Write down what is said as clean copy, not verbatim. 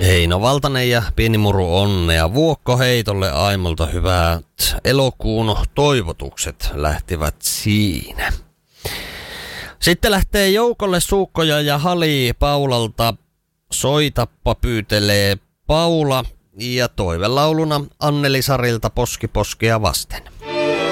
Heino Valtanen ja Pienimuru onnea Vuokko-heitolle Aimolta hyvät elokuun toivotukset lähtivät siinä. Sitten lähtee joukolle Suukkoja ja Hali Paulalta. Soitappa pyytelee Paula ja toivelauluna Anneli Sarilta Poski poskea vasten.